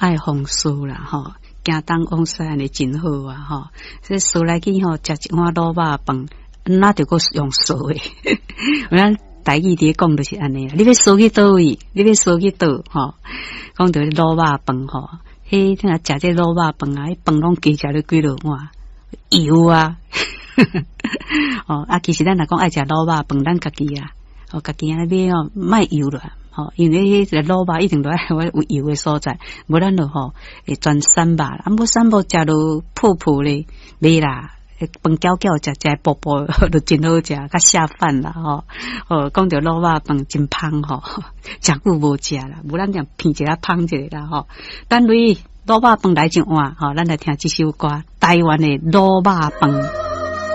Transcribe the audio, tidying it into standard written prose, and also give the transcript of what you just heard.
爱风酥啦吼，行东往西安尼真好啊吼。这酥来去吼，食一碗卤肉饭，那就够用酥诶。咱台语伫讲就是安尼，你要酥去倒位，你要酥去倒吼。讲到卤肉饭吼，迄听食这卤肉饭啊，迄饭拢加食了几落碗油啊。哦啊，其实咱若讲爱食卤肉饭，咱家己啊，哦家己安尼买哦，卖油啦。吼，因为迄个卤肉一定都爱有油的所在，无咱就吼会全散肉啦，啊，无散肉食落泡泡咧，袂啦，饭搅搅食薄薄，就真好食，较下饭啦吼。哦，讲到卤肉饭真芳吼，诚久无食啦，无咱讲片一下芳一下啦吼。等于卤肉饭来一碗吼，咱来听这首歌，台湾的卤肉饭。